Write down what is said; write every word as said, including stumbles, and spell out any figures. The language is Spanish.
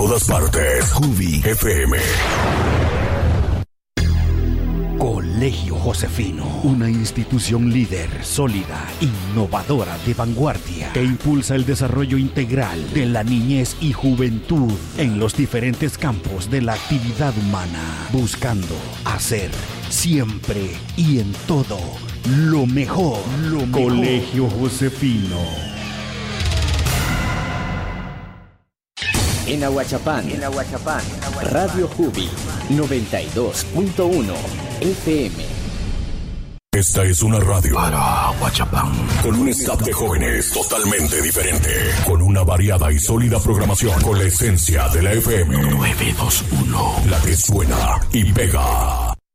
todas partes. Jubi F M. Colegio Josefino, una institución líder, sólida, innovadora, de vanguardia, que impulsa el desarrollo integral de la niñez y juventud en los diferentes campos de la actividad humana, buscando hacer siempre y en todo lo mejor. Lo mejor. Colegio Josefino. En Ahuachapán, en Ahuachapán, Radio Jubi noventa y dos punto uno F M. Esta es una radio para Ahuachapán, con un staff de jóvenes totalmente diferente, con una variada y sólida programación, con la esencia de la F M. nueve dos uno, la que suena y pega.